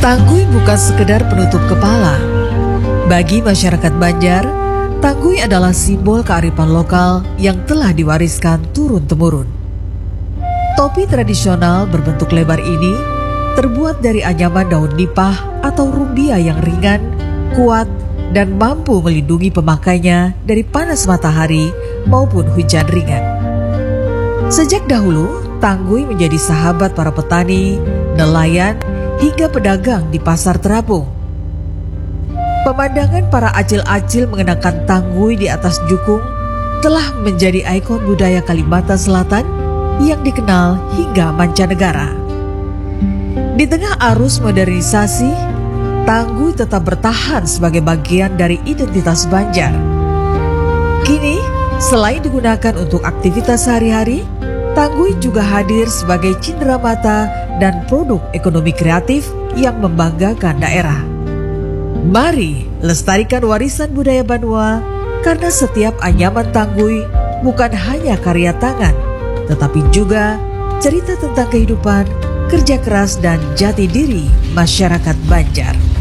Tangguy bukan sekedar penutup kepala. Bagi masyarakat Banjar, tangguy adalah simbol kearifan lokal yang telah diwariskan turun-temurun. Topi tradisional berbentuk lebar ini terbuat dari anyaman daun nipah atau rumbia yang ringan, kuat, dan mampu melindungi pemakainya dari panas matahari maupun hujan ringan. Sejak dahulu, tangguy menjadi sahabat para petani, nelayan, hingga pedagang di pasar terapung. Pemandangan para acil-acil mengenakan tangguy di atas jukung telah menjadi ikon budaya Kalimantan Selatan yang dikenal hingga mancanegara. Di tengah arus modernisasi, tangguy tetap bertahan sebagai bagian dari identitas Banjar. Kini, selain digunakan untuk aktivitas sehari-hari, tangguy juga hadir sebagai cindera mata dan produk ekonomi kreatif yang membanggakan daerah. Mari lestarikan warisan budaya Banua, karena setiap anyaman tangguy bukan hanya karya tangan, tetapi juga cerita tentang kehidupan, kerja keras, dan jati diri masyarakat Banjar.